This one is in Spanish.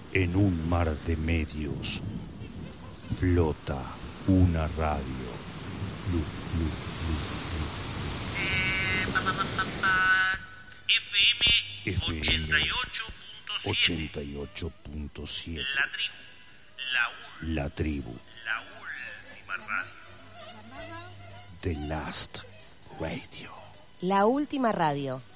En un mar de medios flota una radio. FM 88.7. La tribu. La última radio. The Last Radio. La última radio.